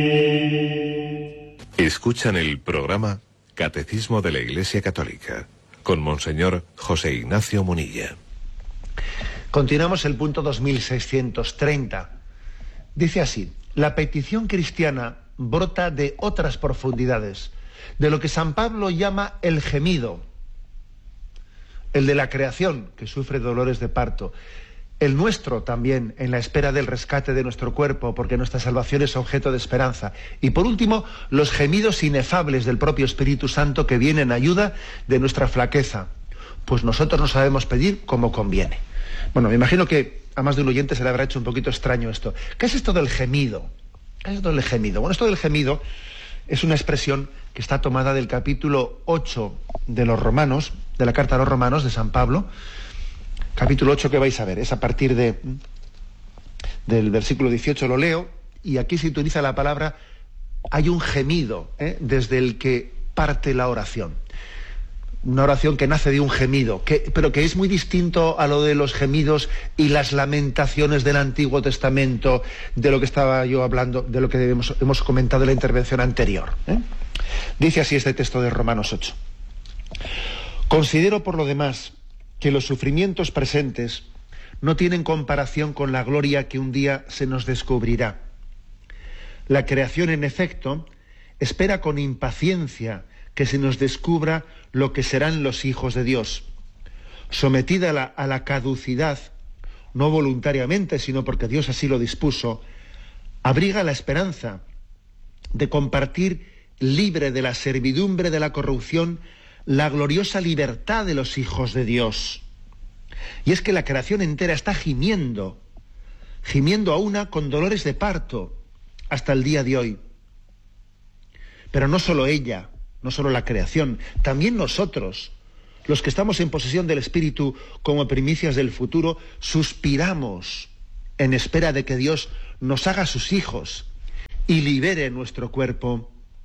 Escuchan el programa Catecismo de la Iglesia Católica con Monseñor José Ignacio Munilla. Continuamos el punto 2630. Dice así: la petición cristiana brota de otras profundidades, de lo que San Pablo llama el gemido, el de la creación que sufre dolores de parto, el nuestro también en la espera del rescate de nuestro cuerpo, porque nuestra salvación es objeto de esperanza, y por último los gemidos inefables del propio Espíritu Santo que viene en ayuda de nuestra flaqueza, pues nosotros no sabemos pedir como conviene. Bueno, me imagino que a más de un oyente se le habrá hecho un poquito extraño esto. ¿Qué es esto del gemido? ¿Qué es esto del gemido? Bueno, esto del gemido es una expresión que está tomada del capítulo 8 de los Romanos, de la carta a los Romanos de San Pablo, capítulo 8 que vais a ver, es a partir del versículo 18, lo leo, y aquí se utiliza la palabra, hay un gemido, desde el que parte la oración. Una oración que nace de un gemido, pero que es muy distinto a lo de los gemidos y las lamentaciones del Antiguo Testamento, de lo que estaba yo hablando, de lo que hemos comentado en la intervención anterior. Dice así este texto de Romanos 8. Considero por lo demás que los sufrimientos presentes no tienen comparación con la gloria que un día se nos descubrirá. La creación, en efecto, espera con impaciencia que se nos descubra lo que serán los hijos de Dios, sometida a la caducidad, no voluntariamente, sino porque Dios así lo dispuso, abriga la esperanza de compartir, libre de la servidumbre de la corrupción, la gloriosa libertad de los hijos de Dios. Y es que la creación entera está gimiendo a una con dolores de parto hasta el día de hoy. Pero no solo ella, no solo la creación, también nosotros, los que estamos en posesión del Espíritu como primicias del futuro, suspiramos en espera de que Dios nos haga sus hijos y libere nuestro cuerpo.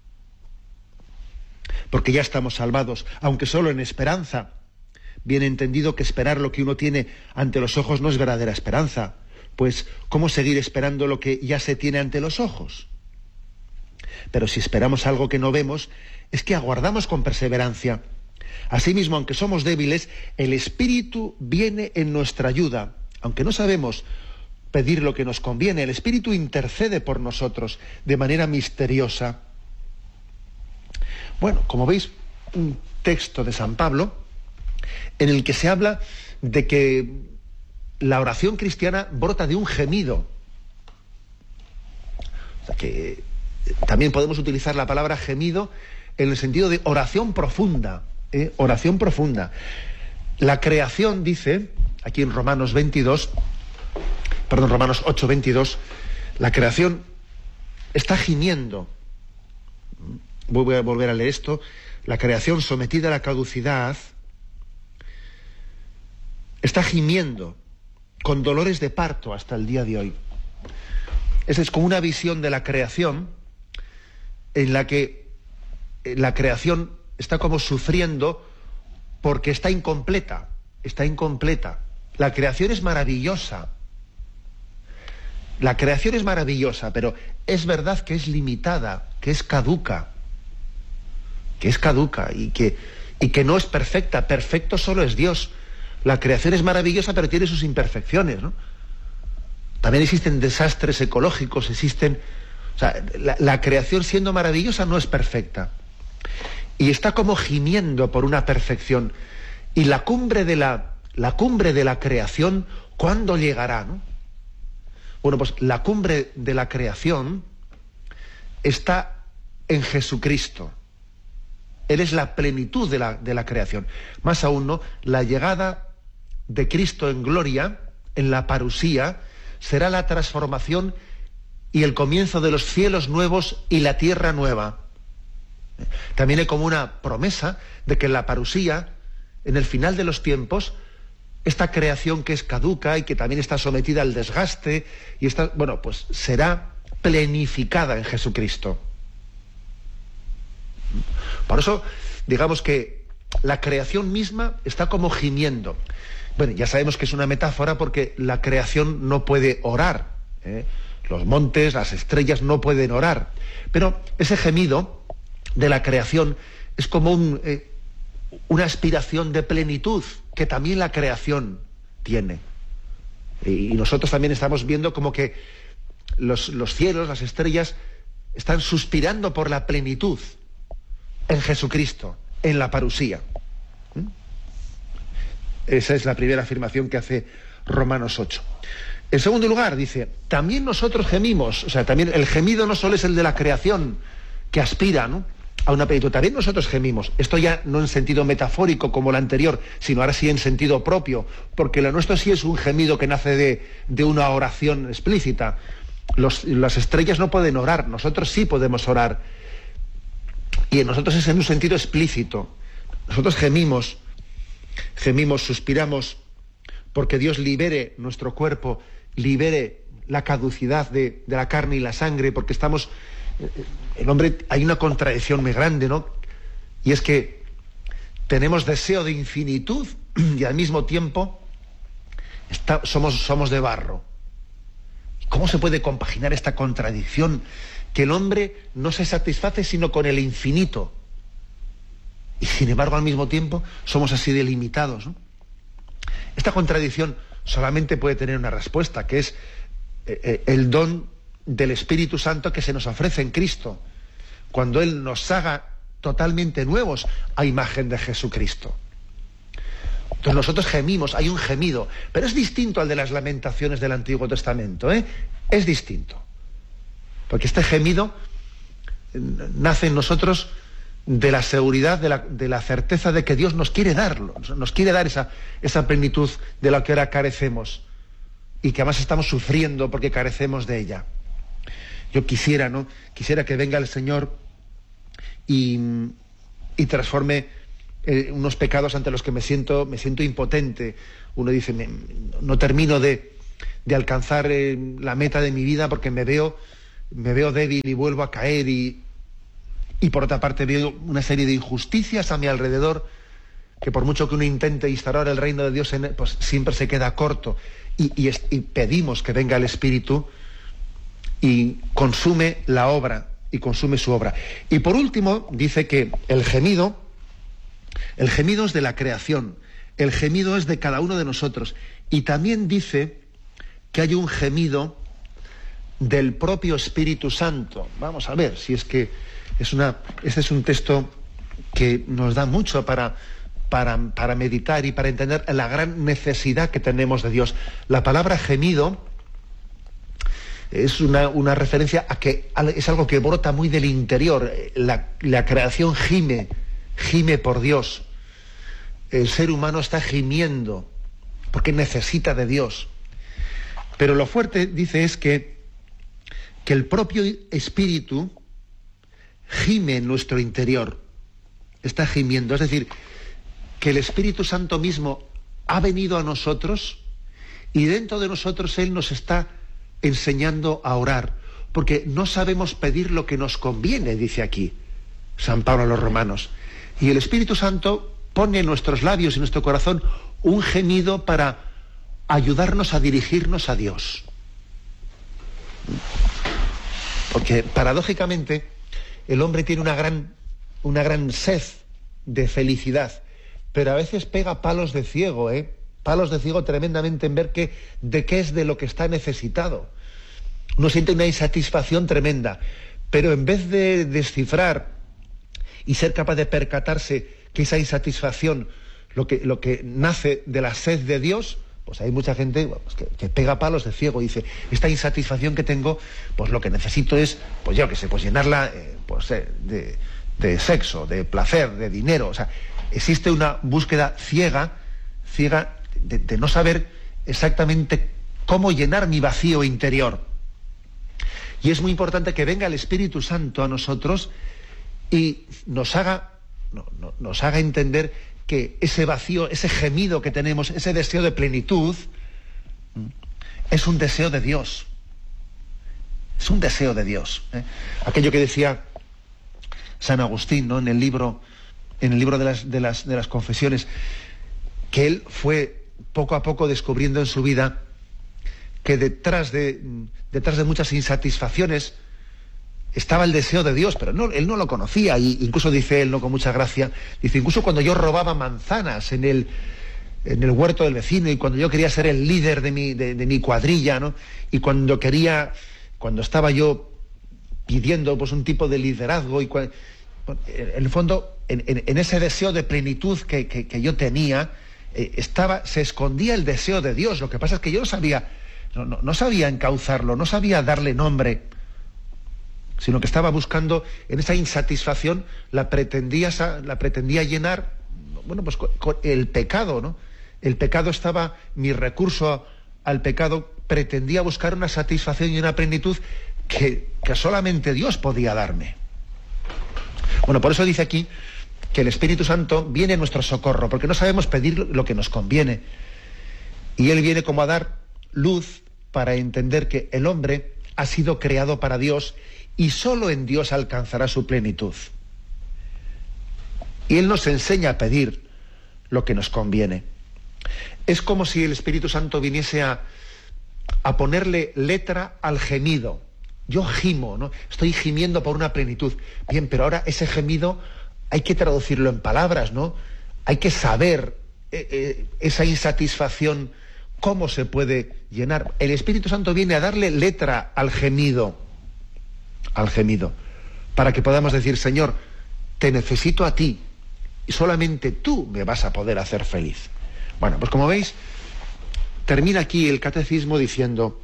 Porque ya estamos salvados, aunque solo en esperanza. Bien entendido que esperar lo que uno tiene ante los ojos no es verdadera esperanza, pues ¿cómo seguir esperando lo que ya se tiene ante los ojos? Pero si esperamos algo que no vemos, es que aguardamos con perseverancia. Asimismo, aunque somos débiles, el Espíritu viene en nuestra ayuda. Aunque no sabemos pedir lo que nos conviene, el Espíritu intercede por nosotros de manera misteriosa. Bueno, como veis, un texto de San Pablo en el que se habla de que la oración cristiana brota de un gemido. O sea que también podemos utilizar la palabra gemido en el sentido de oración profunda, oración profunda. La creación, dice, aquí en Romanos 8, 22, la creación está gimiendo. Voy a volver a leer esto. La creación sometida a la caducidad está gimiendo con dolores de parto hasta el día de hoy. Esa es como una visión de la creación en la que la creación está como sufriendo porque está incompleta. La creación es maravillosa. La creación es maravillosa, pero es verdad que es limitada, que es caduca y que no es perfecta. Perfecto solo es Dios. La creación es maravillosa, pero tiene sus imperfecciones, ¿no? También existen desastres ecológicos, la creación, siendo maravillosa, no es perfecta. Y está como gimiendo por una perfección. Y la cumbre de la creación, ¿cuándo llegará, no? Bueno, pues la cumbre de la creación está en Jesucristo. Él es la plenitud de la creación. Más aún, ¿no? La llegada de Cristo en gloria, en la parusía, será la transformación y el comienzo de los cielos nuevos y la tierra nueva. También hay como una promesa de que en la parusía, en el final de los tiempos, esta creación que es caduca y que también está sometida al desgaste, pues será plenificada en Jesucristo. Por eso, digamos que la creación misma está como gimiendo. Bueno, ya sabemos que es una metáfora porque la creación no puede orar, Los montes, las estrellas no pueden orar. Pero ese gemido de la creación es como una aspiración de plenitud que también la creación tiene. Y nosotros también estamos viendo como que los cielos, las estrellas, están suspirando por la plenitud en Jesucristo, en la parusía. Esa es la primera afirmación que hace Romanos 8. En segundo lugar, dice, también nosotros gemimos. O sea, también el gemido no solo es el de la creación que aspira, ¿no?, a una plenitud, también nosotros gemimos. Esto ya no en sentido metafórico como el anterior, sino ahora sí en sentido propio, porque lo nuestro sí es un gemido que nace de una oración explícita. Las estrellas no pueden orar, nosotros sí podemos orar. Y en nosotros es en un sentido explícito. Nosotros gemimos, suspiramos, porque Dios libere nuestro cuerpo, libere la caducidad de la carne y la sangre, porque estamos... El hombre, hay una contradicción muy grande, ¿no? Y es que tenemos deseo de infinitud y al mismo tiempo somos de barro. ¿Cómo se puede compaginar esta contradicción? Que el hombre no se satisface sino con el infinito. Y sin embargo, al mismo tiempo, somos así de limitados, ¿no? Esta contradicción solamente puede tener una respuesta, que es el don del Espíritu Santo que se nos ofrece en Cristo, cuando Él nos haga totalmente nuevos a imagen de Jesucristo. Entonces nosotros gemimos, hay un gemido, pero es distinto al de las lamentaciones del Antiguo Testamento, ¿eh? Es distinto. Porque este gemido nace en nosotros de la seguridad, de la certeza de que Dios nos quiere darlo, nos quiere dar esa plenitud de la que ahora carecemos y que además estamos sufriendo porque carecemos de ella. Yo quisiera que venga el Señor y transforme unos pecados ante los que me siento impotente. Uno dice, no termino de alcanzar la meta de mi vida porque me veo débil y vuelvo a caer y por otra parte veo una serie de injusticias a mi alrededor que por mucho que uno intente instaurar el reino de Dios pues siempre se queda corto y pedimos que venga el Espíritu y consume la obra y consume su obra. Y por último dice que el gemido es de la creación, el gemido es de cada uno de nosotros, y también dice que hay un gemido del propio Espíritu Santo. Vamos a ver si es que este es un texto que nos da mucho para meditar y para entender la gran necesidad que tenemos de Dios. La palabra gemido es una referencia a que es algo que brota muy del interior. La creación gime por Dios. El ser humano está gimiendo porque necesita de Dios. Pero lo fuerte, dice, es que el propio Espíritu gime en nuestro interior. Está gimiendo. Es decir, que el Espíritu Santo mismo ha venido a nosotros y dentro de nosotros Él nos está enseñando a orar, porque no sabemos pedir lo que nos conviene, dice aquí San Pablo a los romanos. Y el Espíritu Santo pone en nuestros labios y en nuestro corazón un gemido para ayudarnos a dirigirnos a Dios. Porque paradójicamente el hombre tiene una gran sed de felicidad, pero a veces pega palos de ciego, palos de ciego tremendamente en ver de qué es de lo que está necesitado. Uno siente una insatisfacción tremenda, pero en vez de descifrar y ser capaz de percatarse que esa insatisfacción, lo que nace de la sed de Dios, pues hay mucha gente que pega palos de ciego y dice, esta insatisfacción que tengo, pues lo que necesito es, pues yo qué sé, pues llenarla de sexo, de placer, de dinero. O sea, existe una búsqueda ciega de no saber exactamente cómo llenar mi vacío interior. Y es muy importante que venga el Espíritu Santo a nosotros y nos haga entender que ese vacío, ese gemido que tenemos, ese deseo de plenitud, es un deseo de Dios. Es un deseo de Dios. Aquello que decía San Agustín, ¿no?, en el libro de las confesiones, que él fue poco a poco descubriendo en su vida que detrás de muchas insatisfacciones estaba el deseo de Dios, pero él no lo conocía, y incluso dice él, no con mucha gracia, dice, incluso cuando yo robaba manzanas en el huerto del vecino, y cuando yo quería ser el líder de mi cuadrilla, ¿no? Y cuando estaba yo pidiendo pues un tipo de liderazgo, y en el fondo, en ese deseo de plenitud que yo tenía, se escondía el deseo de Dios. Lo que pasa es que yo no sabía encauzarlo, no sabía darle nombre, sino que estaba buscando en esa insatisfacción, la pretendía llenar, bueno, pues con el pecado, ¿no? El pecado estaba, mi recurso al pecado pretendía buscar una satisfacción y una plenitud que solamente Dios podía darme. Bueno, por eso dice aquí que el Espíritu Santo viene en nuestro socorro, porque no sabemos pedir lo que nos conviene. Y Él viene como a dar luz para entender que el hombre ha sido creado para Dios y solo en Dios alcanzará su plenitud. Y Él nos enseña a pedir lo que nos conviene. Es como si el Espíritu Santo viniese a ponerle letra al gemido. Yo gimo, ¿no? Estoy gimiendo por una plenitud. Bien, pero ahora ese gemido hay que traducirlo en palabras, ¿no? Hay que saber esa insatisfacción, cómo se puede llenar. El Espíritu Santo viene a darle letra al gemido, para que podamos decir, Señor, te necesito a ti, y solamente tú me vas a poder hacer feliz. Bueno, pues como veis, termina aquí el catecismo diciendo,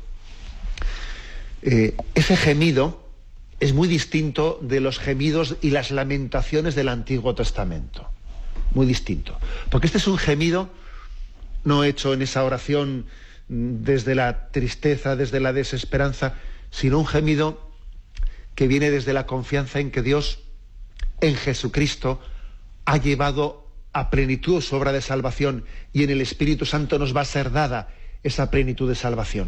ese gemido es muy distinto de los gemidos y las lamentaciones del Antiguo Testamento. Muy distinto. Porque este es un gemido no hecho en esa oración desde la tristeza, desde la desesperanza, sino un gemido que viene desde la confianza en que Dios, en Jesucristo, ha llevado a plenitud su obra de salvación, y en el Espíritu Santo nos va a ser dada esa plenitud de salvación.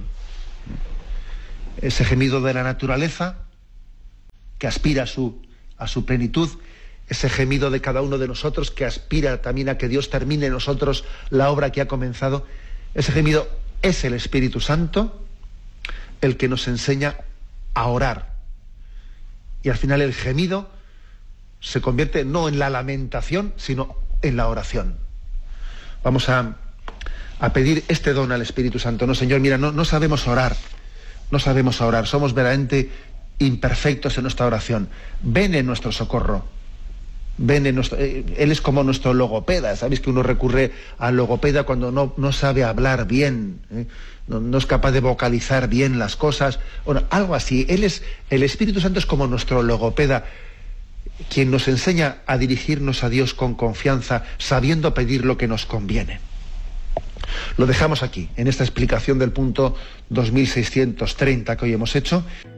Ese gemido de la naturaleza que aspira a su plenitud, ese gemido de cada uno de nosotros que aspira también a que Dios termine en nosotros la obra que ha comenzado. Ese gemido es el Espíritu Santo el que nos enseña a orar. Y al final el gemido se convierte no en la lamentación, sino en la oración. Vamos a pedir este don al Espíritu Santo. No, Señor, mira, no sabemos orar. No sabemos orar. Somos verdaderamente imperfectos en nuestra oración. Ven en nuestro socorro. Él es como nuestro logopeda. Sabéis que uno recurre al logopeda cuando no sabe hablar bien, no es capaz de vocalizar bien las cosas. Bueno, algo así. El Espíritu Santo es como nuestro logopeda, quien nos enseña a dirigirnos a Dios con confianza, sabiendo pedir lo que nos conviene. Lo dejamos aquí, en esta explicación del punto 2630 que hoy hemos hecho.